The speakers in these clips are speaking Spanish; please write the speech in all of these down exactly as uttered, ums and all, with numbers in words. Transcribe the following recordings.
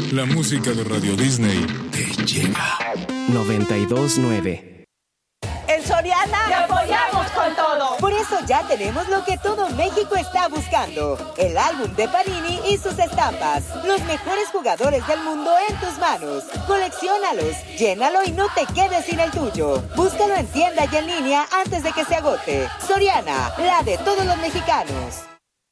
La música de Radio Disney te llega. noventa y dos nueve. En Soriana ¡te apoyamos con todo! Por eso ya tenemos lo que todo México está buscando. El álbum de Panini y sus estampas. Los mejores jugadores del mundo en tus manos. Colecciónalos, llénalo y no te quedes sin el tuyo. Búscalo en tienda y en línea antes de que se agote. Soriana, la de todos los mexicanos.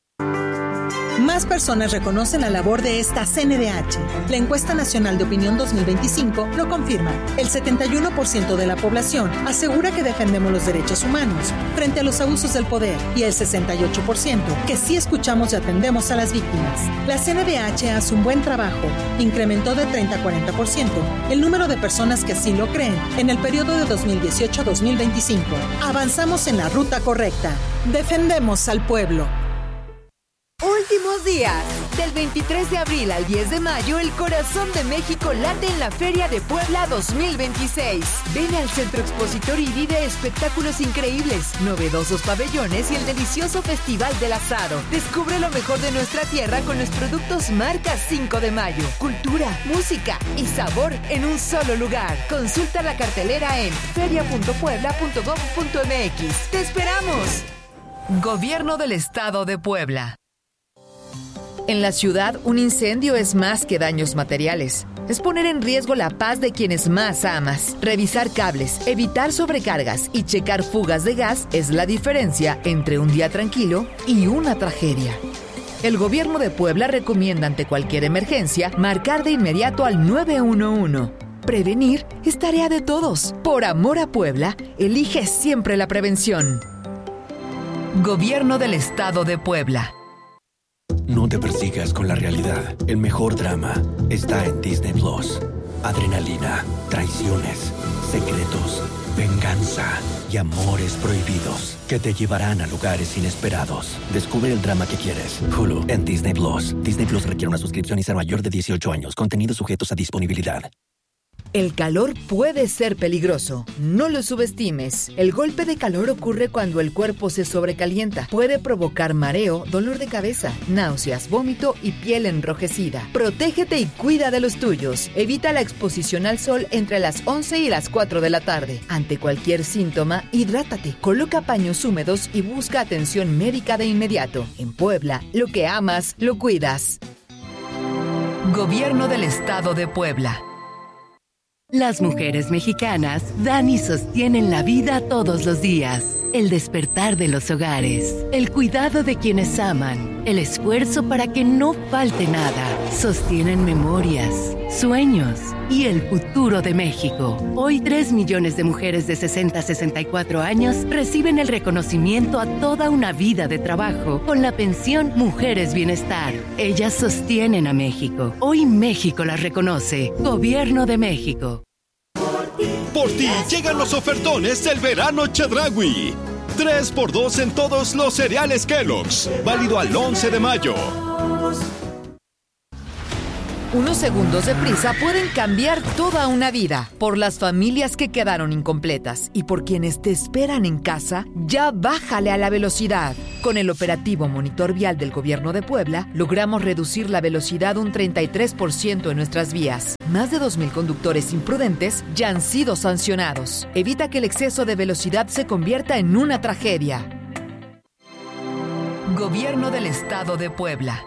Más personas reconocen la labor de esta C N D H. La Encuesta Nacional de Opinión dos mil veinticinco lo confirma. El setenta y uno por ciento de la población asegura que defendemos los derechos humanos frente a los abusos del poder y el sesenta y ocho por ciento que sí escuchamos y atendemos a las víctimas. La C N D H hace un buen trabajo. Incrementó de treinta a cuarenta por ciento el número de personas que sí lo creen en el periodo de dos mil dieciocho a dos mil veinticinco. Avanzamos en la ruta correcta. Defendemos al pueblo. Últimos días. Del veintitrés de abril al diez de mayo, el corazón de México late en la Feria de Puebla dos mil veintiséis. Ven al Centro Expositor y vive espectáculos increíbles, novedosos pabellones y el delicioso Festival del Asado. Descubre lo mejor de nuestra tierra con los productos marca cinco de mayo. Cultura, música y sabor en un solo lugar. Consulta la cartelera en feria punto puebla punto gob punto m x. ¡Te esperamos! Gobierno del Estado de Puebla. En la ciudad, un incendio es más que daños materiales. Es poner en riesgo la paz de quienes más amas. Revisar cables, evitar sobrecargas y checar fugas de gas es la diferencia entre un día tranquilo y una tragedia. El gobierno de Puebla recomienda ante cualquier emergencia marcar de inmediato al nueve uno uno. Prevenir es tarea de todos. Por amor a Puebla, elige siempre la prevención. Gobierno del Estado de Puebla. No te persigas con la realidad. El mejor drama está en Disney Plus. Adrenalina, traiciones, secretos, venganza y amores prohibidos que te llevarán a lugares inesperados. Descubre el drama que quieres. Hulu en Disney Plus. Disney Plus requiere una suscripción y ser mayor de dieciocho años. Contenidos sujetos a disponibilidad. El calor puede ser peligroso. No lo subestimes. El golpe de calor ocurre cuando el cuerpo se sobrecalienta. Puede provocar mareo, dolor de cabeza, náuseas, vómito y piel enrojecida. Protégete y cuida de los tuyos. Evita la exposición al sol entre las once y las cuatro de la tarde. Ante cualquier síntoma, hidrátate. Coloca paños húmedos y busca atención médica de inmediato. En Puebla, lo que amas, lo cuidas. Gobierno del Estado de Puebla. Las mujeres mexicanas dan y sostienen la vida todos los días. El despertar de los hogares, el cuidado de quienes aman, el esfuerzo para que no falte nada. Sostienen memorias, sueños y el futuro de México. Hoy tres millones de mujeres de sesenta a sesenta y cuatro años reciben el reconocimiento a toda una vida de trabajo con la pensión Mujeres Bienestar. Ellas sostienen a México. Hoy México las reconoce. Gobierno de México. Por ti llegan los ofertones del verano Chedraui. tres por dos en todos los cereales Kellogg's. Válido al once de mayo. Unos segundos de prisa pueden cambiar toda una vida. Por las familias que quedaron incompletas y por quienes te esperan en casa, ya bájale a la velocidad. Con el operativo Monitor Vial del Gobierno de Puebla, logramos reducir la velocidad un treinta y tres por ciento en nuestras vías. Más de dos mil conductores imprudentes ya han sido sancionados. Evita que el exceso de velocidad se convierta en una tragedia. Gobierno del Estado de Puebla.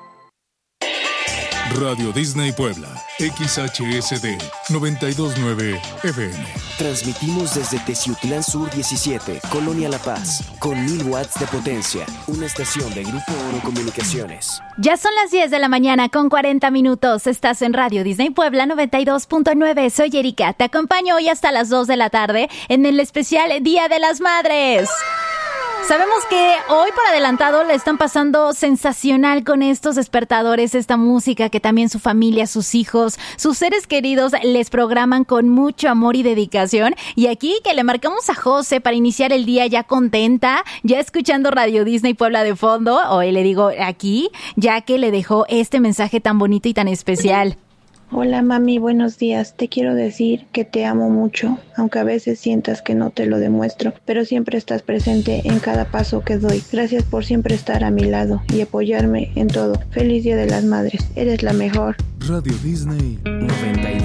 Radio Disney Puebla, X H S D noventa y dos punto nueve F M. Transmitimos desde Teciutlán Sur diecisiete, Colonia La Paz, con mil watts de potencia. Una estación de Grupo Oro Comunicaciones. Ya son las diez de la mañana con cuarenta minutos. Estás en Radio Disney Puebla noventa y dos punto nueve. Soy Erika. Te acompaño hoy hasta las dos de la tarde en el especial Día de las Madres. Sabemos que hoy por adelantado le están pasando sensacional con estos despertadores, esta música que también su familia, sus hijos, sus seres queridos les programan con mucho amor y dedicación. Y aquí que le marcamos a José para iniciar el día ya contenta, ya escuchando Radio Disney Puebla de fondo, hoy le digo aquí, ya que le dejó este mensaje tan bonito y tan especial. Hola mami, buenos días. Te quiero decir que te amo mucho, aunque a veces sientas que no te lo demuestro, pero siempre estás presente en cada paso que doy. Gracias por siempre estar a mi lado y apoyarme en todo. Feliz Día de las Madres, eres la mejor. Radio Disney noventa y dos.